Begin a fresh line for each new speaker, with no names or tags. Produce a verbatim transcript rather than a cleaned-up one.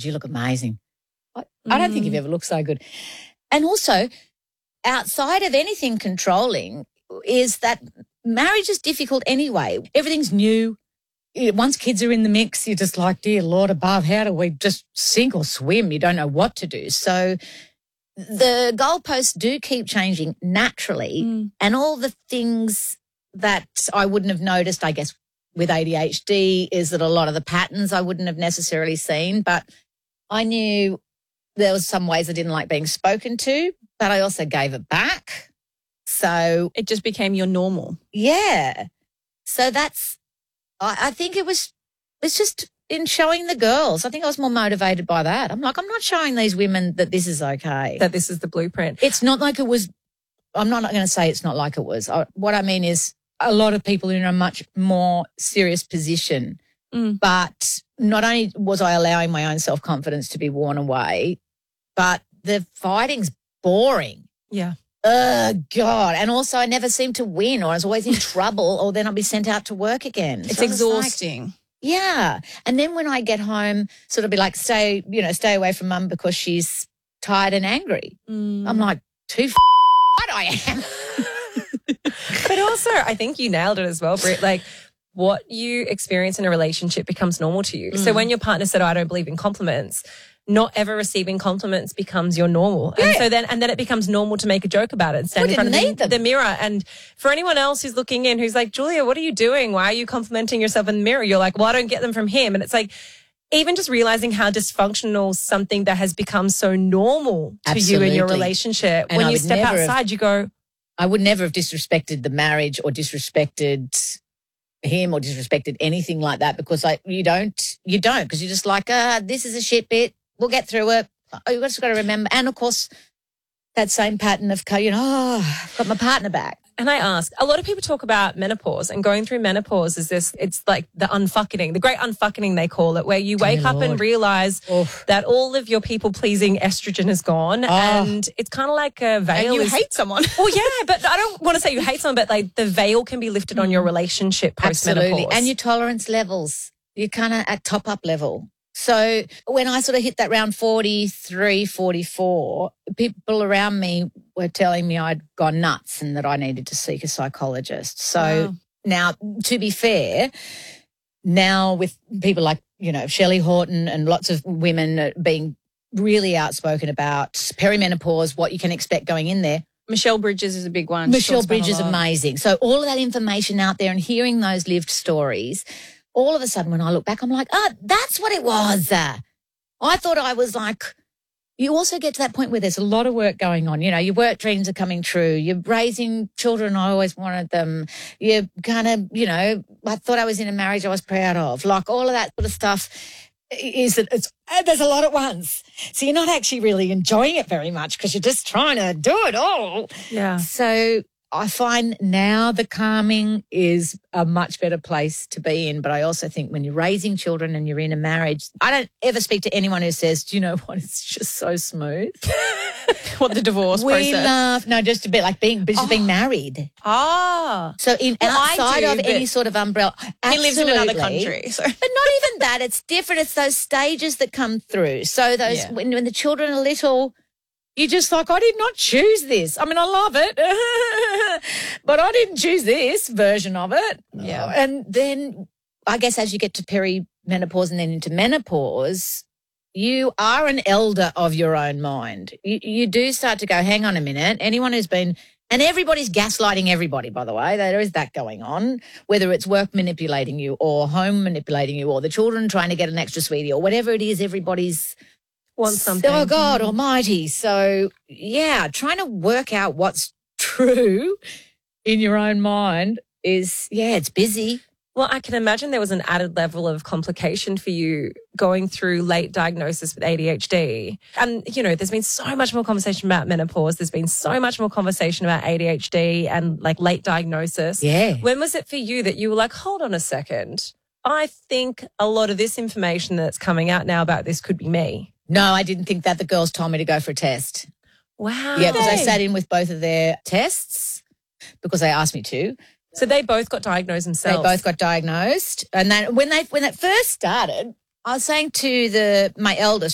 you look amazing. I, I don't think you've ever looked so good. And also, outside of anything controlling is that marriage is difficult anyway. Everything's new. Once kids are in the mix, you're just like, dear Lord above, how do we just sink or swim? You don't know what to do. So the goalposts do keep changing naturally, mm. and all the things that I wouldn't have noticed, I guess, with A D H D is that a lot of the patterns I wouldn't have necessarily seen, but I knew there was some ways I didn't like being spoken to, but I also gave it back. So
it just became your normal.
Yeah. So that's, I, I think it was, it's just in showing the girls. I think I was more motivated by that. I'm like, I'm not showing these women that this is okay.
That this is the blueprint.
It's not like it was, I'm not going to say it's not like it was. I, what I mean is a lot of people are in a much more serious position. Mm. But not only was I allowing my own self-confidence to be worn away, but the fighting's boring.
Yeah.
Oh, God. And also I never seemed to win, or I was always in trouble, or then I'd be sent out to work again.
It's
so
exhausting.
Like, yeah. And then when I get home, sort of be like, stay, you know, stay away from mum because she's tired and angry. Mm. I'm like, too f***ed I am.
But also I think you nailed it as well, Britt. Like, what you experience in a relationship becomes normal to you. Mm. So when your partner said, oh, I don't believe in compliments, not ever receiving compliments becomes your normal.
Yeah.
And so then, and then it becomes normal to make a joke about it and stand in front of the, the mirror. And for anyone else who's looking in, who's like, Julia, what are you doing? Why are you complimenting yourself in the mirror? You're like, well, I don't get them from him. And it's like, even just realizing how dysfunctional something that has become so normal to
Absolutely.
you in your relationship.
And
when
I
you step outside,
have,
you go,
I would never have disrespected the marriage or disrespected him or disrespected anything like that, because I, you don't, you don't, because you're just like, ah, this is a shit bit. We'll get through it. Oh, you've just got to remember. And, of course, that same pattern of, you know, oh, I've got my partner back.
And I ask, a lot of people talk about menopause, and going through menopause is this, it's like the unfucking, the great unfucking they call it, where you wake
Dear
up
Lord.
and realize
Oof.
that all of your people-pleasing estrogen is gone,
oh.
and it's kind of like a veil.
And you
is,
hate someone.
Well, yeah, but I don't want to say you hate someone, but like the veil can be lifted on your relationship post-menopause.
Absolutely. And your tolerance levels, you're kind of at top-up level. So when I sort of hit that round forty-three, forty-four, people around me were telling me I'd gone nuts and that I needed to seek a psychologist. So wow. Now, to be fair, now with people like, you know, Shelley Horton and lots of women being really outspoken about perimenopause, what you can expect going in there.
Michelle Bridges is a big one.
Michelle Bridges is amazing. So all of that information out there and hearing those lived stories, all of a sudden when I look back, I'm like, oh, that's what it was. Uh, I thought I was like, you also get to that point where there's a lot of work going on. You know, your work dreams are coming true. You're raising children. I always wanted them. You're kind of, you know, I thought I was in a marriage I was proud of. Like all of that sort of stuff is that it's, there's a lot at once. So you're not actually really enjoying it very much because you're just trying to do it all.
Yeah.
So I find now the calming is a much better place to be in. But I also think when you're raising children and you're in a marriage, I don't ever speak to anyone who says, do you know what, it's just so smooth.
What, the divorce
we
process? We
love, no, just a bit like being, just oh. being married.
Ah.
So in
well,
outside
do,
of any sort of umbrella.
He lives in another country. So.
But not even that. It's different. It's those stages that come through. So those, yeah. when, when the children are little, you're just like, I did not choose this. I mean, I love it, but I didn't choose this version of it.
Yeah.
And then I guess as you get to perimenopause and then into menopause, you are an elder of your own mind. You, you do start to go, hang on a minute. Anyone who's been, and everybody's gaslighting everybody, by the way. There is that going on, whether it's work manipulating you or home manipulating you or the children trying to get an extra sweetie or whatever it is, everybody's
want something.
Oh, God mm. almighty. So, yeah, trying to work out what's true in your own mind is, yeah, it's busy.
Well, I can imagine there was an added level of complication for you going through late diagnosis with A D H D. And, you know, there's been so much more conversation about menopause. There's been so much more conversation about A D H D and, like, late diagnosis.
Yeah.
When was it for you that you were like, hold on a second, I think a lot of this information that's coming out now about this could be me?
No, I didn't think that. The girls told me to go for a test.
Wow.
Yeah, because I sat in with both of their tests because they asked me to.
So they both got diagnosed themselves?
They both got diagnosed. And then when they when it first started, I was saying to the my eldest,